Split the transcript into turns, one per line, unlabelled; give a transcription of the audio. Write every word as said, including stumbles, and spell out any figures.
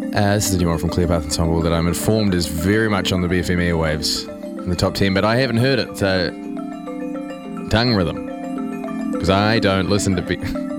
Uh, this is a new one from Clearpath Ensemble that I'm informed is very much on the B F M airwaves in the top ten, but I haven't heard it, so Tongue Rhythm. Because I don't listen to... B-